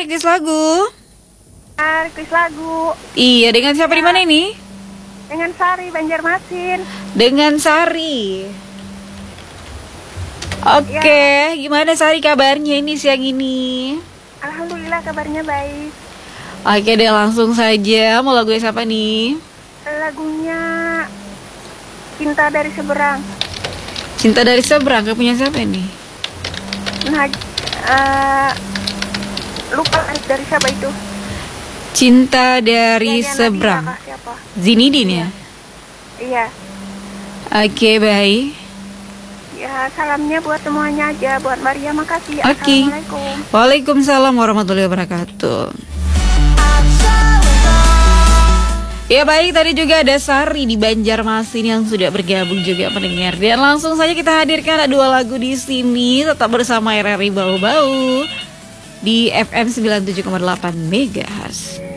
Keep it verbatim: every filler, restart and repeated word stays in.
kuis lagu. Ah, kuis lagu. Iya, dengan siapa di mana ini? Dengan Sari Banjarmasin. Dengan Sari. Oke, gimana Sari kabarnya ini siang ini? Alhamdulillah kabarnya baik. Oke deh, langsung saja. Mau lagu siapa nih? Lagunya Cinta dari Seberang. Cinta dari Seberang, gak punya siapa nih? Nah, uh, lupa dari siapa itu? Cinta dari ya, ya, Seberang. Siapa? Zinidin ya? Iya. Oke, baik. Ya, salamnya buat semuanya aja, buat Maria, makasih. Oke. Assalamualaikum. Waalaikumsalam warahmatullahi wabarakatuh. Ya baik, tadi juga ada Sari di Banjarmasin yang sudah bergabung juga pendengar. Dan langsung saja kita hadirkan dua lagu di sini. Tetap bersama R R I Bau Bau di F M sembilan puluh tujuh koma delapan Megahertz.